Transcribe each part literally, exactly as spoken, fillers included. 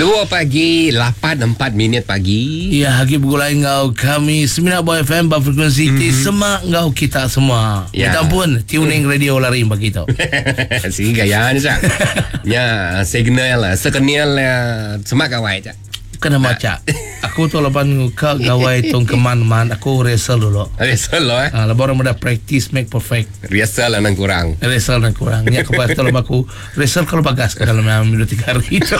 Dua pagi, lapan empat minit pagi. Ya, hagi bergulai ngau kami Semina Boy F M berfrekuensi mm-hmm. semak ngau kita semua. Ya. Kita pun tuning radio lari bagi kita. Sige gaya ni cak. Ya, signal, sekenil semak kawai cak. Kena macam aku tu lepas nguka gawai tong keman-man aku rehearsal dulu. Rehearsal lo eh. Ah, lepas orang dah practice make perfect. Rehearsal lah nang kurang. Rehearsal nang kurang. Ya aku pas tu lepas aku rehearsal kalau bagas dalam minit tiga hari tu.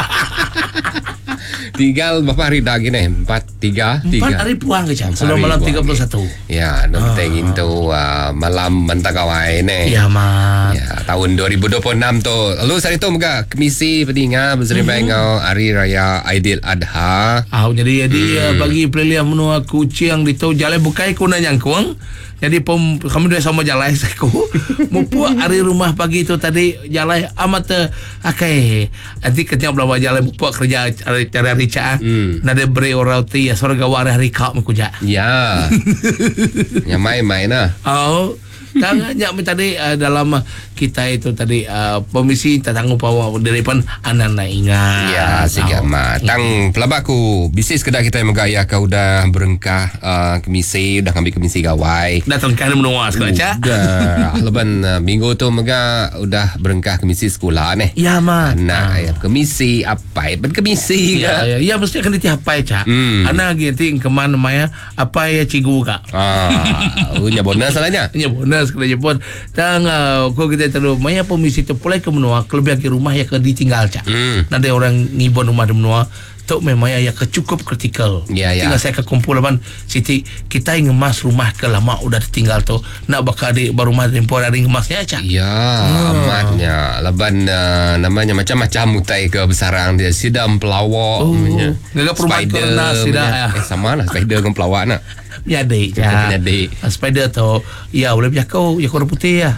Tinggal berapa hari dah gini? Empat, tiga, tiga. Empat hari puang ke cak. Sebelum malam tiga puluh satu. Ya, nanti ah. itu uh, malam mentagawai ni. Ya mat. Ya, tahun dua ribu dua puluh enam tu. Lalu saat itu muka kemisi pedinga berseribai mm-hmm. ngau hari raya Aidil Adha. Ah, jadi jadi hmm. bagi pilihan menua kucing di tu jalan bukai ku nanyang kuang. Jadi pom kami dah sama jalan aku. Mupu hari rumah pagi tu tadi jalan amat akai. Nanti kenyang belawa jalan mupu kerja cara rica. Hmm. Nade beri orang tu ya sorga warah hari kau mukuja. Ya. Ya main-main lah. Oh. Tanganya tadi uh, dalam kita itu tadi uh, komisi tanggung jawab daripada anak-anak ingat. Ya, siga mat. Tang pelabaku bisnis kedai kita yang megaya kau dah berengkah uh, kemisi, dah ambil kemisi gawai. Datang kan menua sekolah cak. Dah. Leban uh, minggu tu mega udah berengkah kemisi sekolah ni. Ya mat. Anak ah. ya kemisi apa? Ben kemisi ya, ya, ya mesti akan ditiapai cak. Hmm. Anak gitu kemana maya apa ya cigu kak. Ah, punya bonus salahnya. Punya bonus kerja pun dan uh, kau kita terus maya komisi tu pulai ke menua kelebih ke rumah ya ke ditinggal cak. Hmm. Nanti orang ngibon rumah di menua tu memang ya ke cukup kritikal. Ya, ya. Tinggal saya ke kumpul lapan Siti kita ngemas rumah ke lama udah ditinggal tu nak bakal di baru rumah tempoh hari ngemasnya cak. Ya, hmm. amatnya laban uh, namanya macam-macam utai ke besarang dia sidam pelawak oh. Gagak perumahan kerana sidam eh sama lah spider dengan pelawak nak. Nyadek ya. Nyadek. Spider tu ya boleh berjakau ya korang putih ya.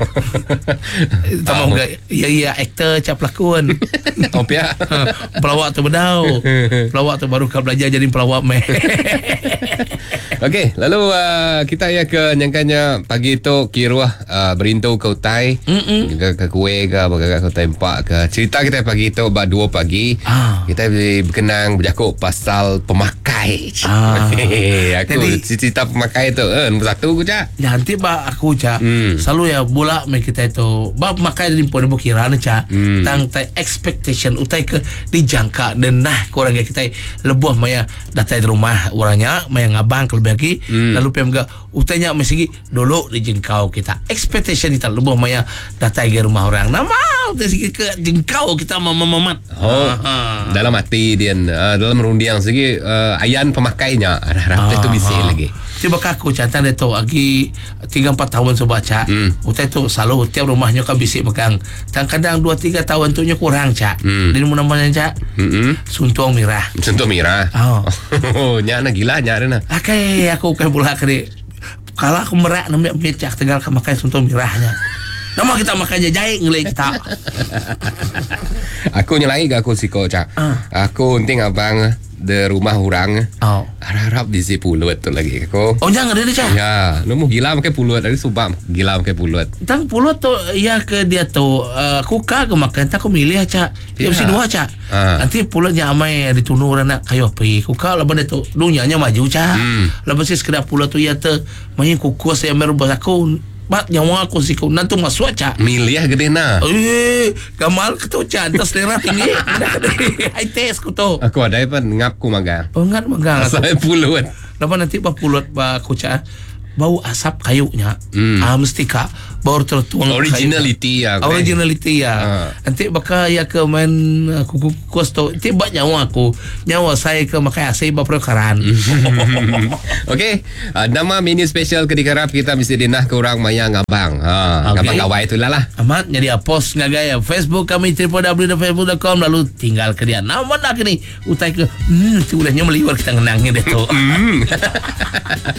Tamam enggak ya ya aktor cap pelakon. Oh pia. Pelawak tu bedau. Pelawak tu baru kau belajar jadi pelawak meh. Okey, lalu uh, kita ya ke nyangkanya pagi tu kiruah uh, berintu ke utai ke, ke kue ke bagaimana ke tempat ke cerita kita pagi tu ba dua pagi ah. Kita berkenang berjakuk pasal pemakai. Ah. Aku jadi, cerita pemakai tu eh nombor satu aku cak. Nanti ba aku cak hmm. selalu ya bola me kita itu ba pemakai dari pon bukiran cak. Hmm. Tang tai expectation utai ke dijangka dan nah korang kita lebuh maya datang di rumah orangnya maya ngabang lebih lagi hmm. lalu pem ga utanya mesti dulu dijengkau kita expectation kita lebuh maya datang di rumah orang nama utasi ke jengkau kita mamamat. Oh. Aha. Dalam hati dia uh, dalam rundiang segi uh, ayan pemakainya harap itu bisa lagi. Tiba kaku cantan itu lagi tiga empat tahun saya baca. Hmm. Utai tu selalu tiap rumahnya kan bisik megang. Kadang dua tiga tahun tu nya kurang cak. Hmm. Di mana-mana cak. Hmm. Suntung mirah. Suntung mirah. Oh. Oh, nya na gila nya na. Akai aku kan pula kali. Kalau aku merak namanya becak tinggal ke makan suntung mirahnya. Nama kita makannya jahit ngelai kita. Aku nyelai gak aku siko cak. Uh. Aku unting abang de rumah orang. Oh. Harap di si pulut tu lagi aku. Oh jangan ada cak. Ya, lu mau gila pakai pulut tadi subam gila pakai pulut. Tang pulut tu ya ke dia tu uh, aku kagak makan tak aku milih cak. Dia mesti dua cak. Uh. Nanti pulutnya amai ditunur anak kayu api. Kuka lepas dia tu dunyanya maju cak. Hmm. Lepas si sekedar pulut tu ya tu main kukus yang merubah aku. Mat nyawa aku sih kau nanti masuk cak. Milih gede na. Eh, kamal ketu cak. Antas selera tinggi. High test kutu. Aku ada apa ngap ku magang. Oh ngap magang. Asal pulut. Lepas nanti apa pulut ba aku cak. Bau asap kayunya. Hmm. Ah mesti kak. Bau tertuang. Originality ya. Originality ya. Uh. Nanti bakal ya ke main kuku kukus tu. Nanti bak nyawa aku. Nyawa saya ke makai asai bapro karan. Okey. Uh, nama menu special ke dikarap kita mesti dinah ke orang maya ngabang. Ha, okay. Ngabang gawai itulah lah. Amat jadi post ngagaya Facebook kami w w w dot facebook dot com lalu tinggal ke dia. Nama nak ni utai ke hmm tu ulahnya meliwar kita ngenangnya dia tu.